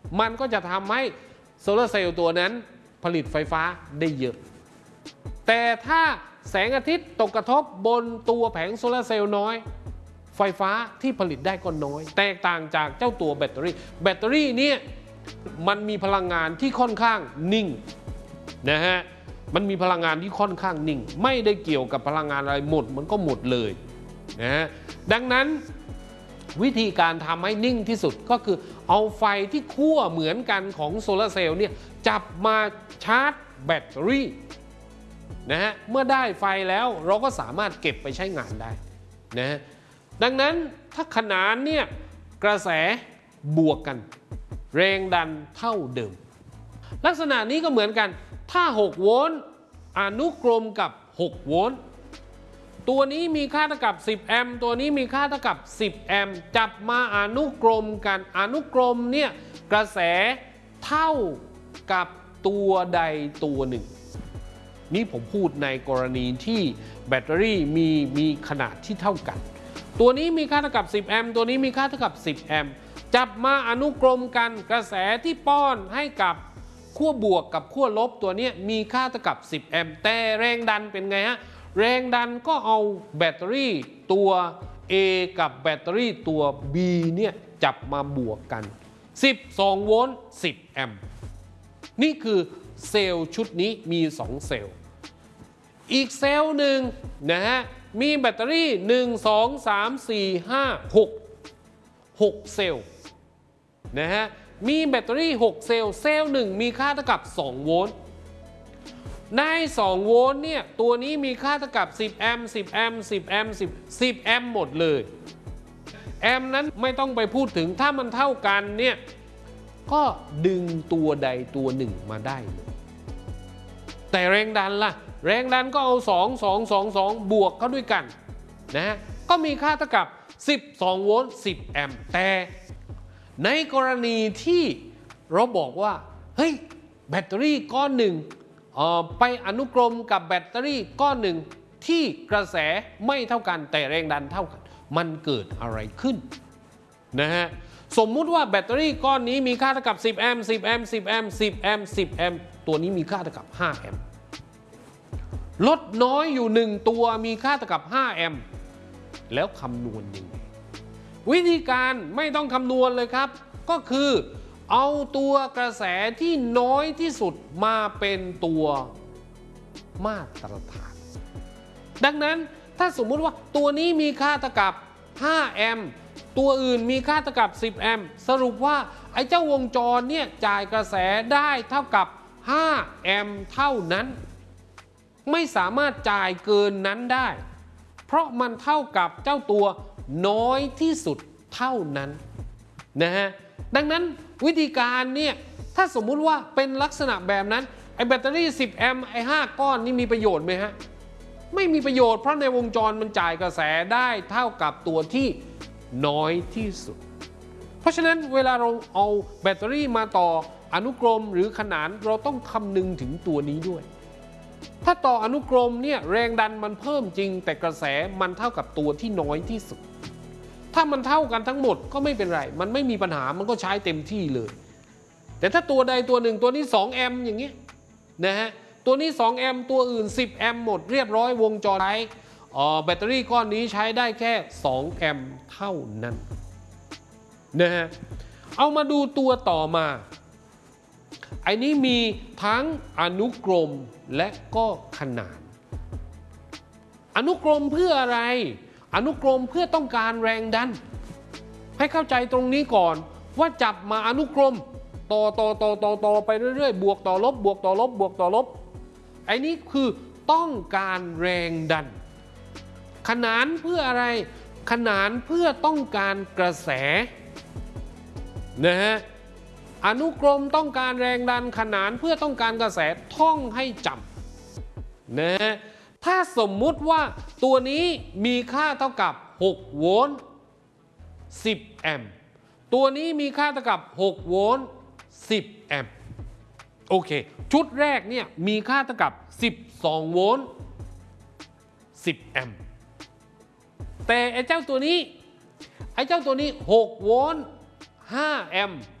มันก็จะทำให้โซลาร์เซลล์ตัวนั้นผลิตไฟฟ้าได้เยอะแต่ถ้าแสงอาทิตย์ตกกระทบบนตัวแผงโซลาร์เซลล์น้อยไฟฟ้าที่ผลิตได้ก็น้อยแตกต่างจากเจ้าตัวแบตเตอรี่เนี่ยมันมีพลังงานที่ค่อนข้างนิ่งนะฮะมันมีพลังงานที่ค่อนข้างนิ่งไม่ได้เกี่ยวกับพลังงานอะไรหมดมันก็หมดเลยนะฮะดังนั้นวิธีการทำให้นิ่งที่สุดก็คือเอาไฟที่ขั้วเหมือนกันของโซลาร์เซลล์เนี่ยจับมาชาร์จแบตเตอรี่นะฮะเมื่อได้ไฟแล้วเราก็สามารถเก็บไปใช้งานได้นะฮะดังนั้นถ้าขนานเนี่ยกระแสบวกกันแรงดันเท่าเดิมลักษณะนี้ก็เหมือนกันถ้า6โวลต์อนุกรมกับ6โวลต์ตัวนี้มีค่าเท่ากับ10แอมป์ตัวนี้มีค่าเท่ากับ10แอมป์จับมาอนุกรมกันอนุกรมเนี่ยกระแสเท่ากับตัวใดตัวหนึ่งนี่ผมพูดในกรณีที่แบตเตอรี่มีขนาดที่เท่ากันตัวนี้มีค่าเท่ากับ10แอมป์ตัวนี้มีค่าเท่ากับ10แอมป์จับมาอนุกรมกันกระแสที่ป้อนให้กับขั้วบวกกับขั้วลบตัวนี้มีค่าเท่ากับ10แอมป์แต่แรงดันเป็นไงฮะแรงดันก็เอาแบตเตอรี่ตัว A กับแบตเตอรี่ตัว B เนี่ยจับมาบวกกัน12โวลต์10แอมป์นี่คือเซลล์ชุดนี้มี2เซลล์อีกเซลล์หนึ่งนะฮะมีแบตเตอรี่1 2 3 4 5 6เซลล์นะฮะมีแบตเตอรี่6เซลล์เซลล์1มีค่าเท่ากับ2โวลต์ใน2โวลต์เนี่ยตัวนี้มีค่าเท่ากับ10แอมป์10แอมป์10แอมป์10แอมป์หมดเลยแอมป์นั้นไม่ต้องไปพูดถึงถ้ามันเท่ากันเนี่ยก็ดึงตัวใดตัวหนึ่งมาได้แต่แรงดันล่ะแรงดันก็เอา2 บวกเข้าด้วยกันนะฮะก็มีค่าเท่ากับ12โวลต์10แอมป์แต่ในกรณีที่เราบอกว่าเฮ้ยแบตเตอรี่ก้อนหนึ่งไปอนุกรมกับแบตเตอรี่ก้อนหนึ่งที่กระแสไม่เท่ากันแต่แรงดันเท่ากันมันเกิดอะไรขึ้นนะฮะสมมุติว่าแบตเตอรี่ก้อนนี้มีค่าเท่ากับ10แอมป์10แอมป์10แอมป์10แอมป์10แอมป์ตัวนี้มีค่าเท่ากับ5แอมป์ลดน้อยอยู่1ตัวมีค่าเท่ากับ5แอมป์แล้วคำนวณยังไงวิธีการไม่ต้องคำนวณเลยครับก็คือเอาตัวกระแสที่น้อยที่สุดมาเป็นตัวมาตรฐานดังนั้นถ้าสมมุติว่าตัวนี้มีค่าเท่ากับ5แอมป์ตัวอื่นมีค่าเท่ากับ10แอมป์สรุปว่าไอ้เจ้าวงจรเนี่ยจ่ายกระแสได้เท่ากับ5แอมป์เท่านั้นไม่สามารถจ่ายเกินนั้นได้เพราะมันเท่ากับเจ้าตัวน้อยที่สุดเท่านั้นนะฮะดังนั้นวิธีการเนี่ยถ้าสมมุติว่าเป็นลักษณะแบบนั้นไอ้แบตเตอรี่10แอมป์ไอ้5ก้อนนี่มีประโยชน์ไหมฮะไม่มีประโยชน์เพราะในวงจรมันจ่ายกระแสได้เท่ากับตัวที่น้อยที่สุดเพราะฉะนั้นเวลาเราเอาแบตเตอรี่มาต่ออนุกรมหรือขนานเราต้องคำนึงถึงตัวนี้ด้วยถ้าต่ออนุกรมเนี่ยแรงดันมันเพิ่มจริงแต่กระแสมันเท่ากับตัวที่น้อยที่สุดถ้ามันเท่ากันทั้งหมดก็ไม่เป็นไรมันไม่มีปัญหามันก็ใช้เต็มที่เลยแต่ถ้าตัวใดตัวหนึ่งตัวนี้2แอมป์อย่างเงี้ยนะฮะตัวนี้2แอมป์ตัวอื่น10แอมป์หมดเรียบร้อยวงจรใช้แบตเตอรี่ก้อนนี้ใช้ได้แค่2แอมป์เท่านั้นนะฮะเอามาดูตัวต่อมาไอ้นี้มีทั้งอนุกรมและก็ขนานอนุกรมเพื่ออะไรอนุกรมเพื่อต้องการแรงดันให้เข้าใจตรงนี้ก่อนว่าจับมาอนุกรมต่อไปเรื่อยๆบวกต่อลบบวกต่อลบบวกต่อลบไอ้นี้คือต้องการแรงดันขนานเพื่ออะไรขนานเพื่อต้องการกระแสนะฮะอนุกรมต้องการแรงดันขนานเพื่อต้องการกระแสท่องให้จำนะฮะถ้าสมมุติว่าตัวนี้มีค่าเท่ากับ6โวลต์10แอมป์ตัวนี้มีค่าเท่ากับ6โวลต์10แอมป์โอเคชุดแรกเนี่ยมีค่าเท่ากับ12โวลต์10แอมป์แต่ไอ้เจ้าตัวนี้6โวลต์5แอมป์